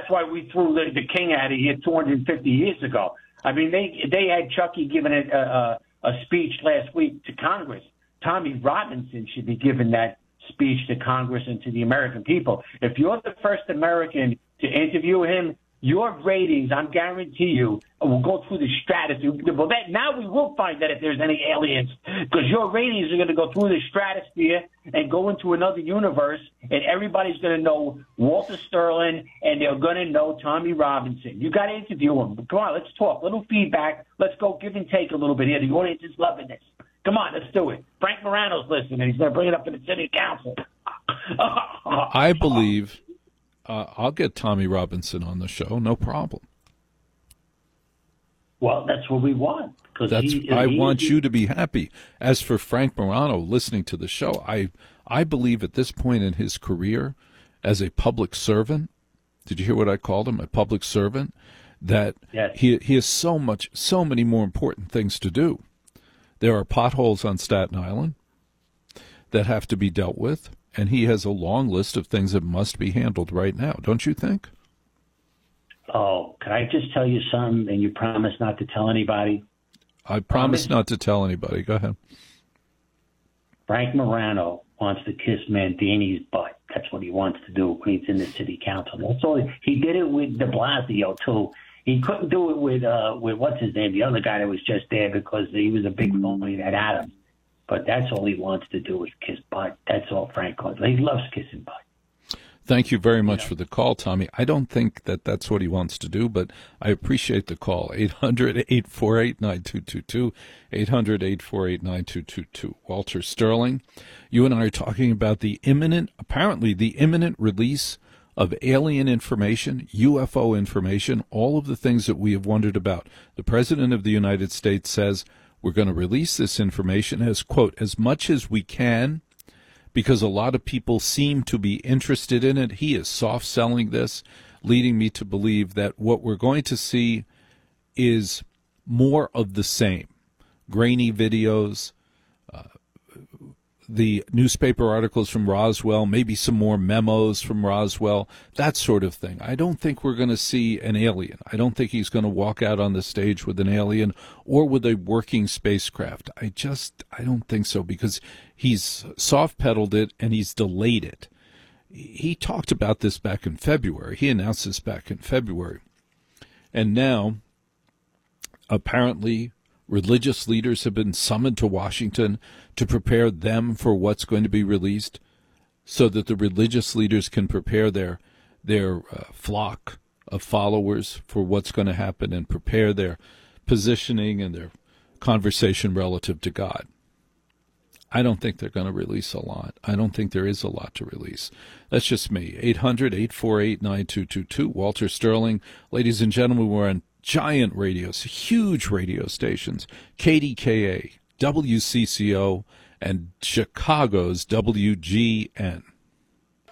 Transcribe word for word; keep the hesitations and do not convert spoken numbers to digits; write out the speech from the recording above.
That's why we threw the, the king out of here two hundred fifty years ago. I mean, they they had Chucky giving a, a, a speech last week to Congress. Tommy Robinson should be giving that speech to Congress and to the American people. If you're the first American to interview him, your ratings, I guarantee you, will go through the stratosphere. Well, that, now we will find that if there's any aliens, because your ratings are going to go through the stratosphere and go into another universe, and everybody's going to know Walter Sterling, and they're going to know Tommy Robinson. You got to interview him. Come on, let's talk. Little feedback. Let's go give and take a little bit here. The audience is loving this. Come on, let's do it. Frank Morano's listening. He's going to bring it up to the city council. I believe uh, I'll get Tommy Robinson on the show, no problem. Well, that's what we want. That's he, I he, want he, you to be happy. As for Frank Morano listening to the show, I I believe at this point in his career as a public servant, did you hear what I called him, a public servant, that yes. he he has so much, so many more important things to do. There are potholes on Staten Island that have to be dealt with, and he has a long list of things that must be handled right now. Don't you think? Oh, can I just tell you something, and you promise not to tell anybody? I promise, promise not to tell anybody. Go ahead. Frank Morano wants to kiss Mandini's butt. That's what he wants to do when he's in the city council. That's all. He, he did it with de Blasio, too. He couldn't do it with, uh, with what's his name, the other guy that was just there because he was a big phony, that Adams. But that's all he wants to do is kiss butt. That's all Frank wants. He loves kissing butt. Thank you very much for the call, Tommy. I don't think that that's what he wants to do, but I appreciate the call. eight hundred, eight four eight, nine two two two, eight hundred, eight four eight, nine two two two. Walter Sterling, you and I are talking about the imminent, apparently the imminent release of alien information, U F O information, all of the things that we have wondered about. The President of the United States says we're going to release this information as, quote, as much as we can, because a lot of people seem to be interested in it. He is soft-selling this, leading me to believe that what we're going to see is more of the same. Grainy videos, uh, the newspaper articles from Roswell, maybe some more memos from Roswell, that sort of thing. I don't think we're going to see an alien. I don't think he's going to walk out on the stage with an alien or with a working spacecraft. I just, I don't think so, because he's soft-pedaled it and he's delayed it. He talked about this back in February. He announced this back in February. And now, apparently, religious leaders have been summoned to Washington to prepare them for what's going to be released, so that the religious leaders can prepare their their uh, flock of followers for what's going to happen and prepare their positioning and their conversation relative to God. I don't think they're going to release a lot. I don't think there is a lot to release. That's just me. eight hundred, eight four eight, nine two two two. Walter Sterling. Ladies and gentlemen, we're on giant radios, huge radio stations, K D K A, W C C O, and Chicago's W G N.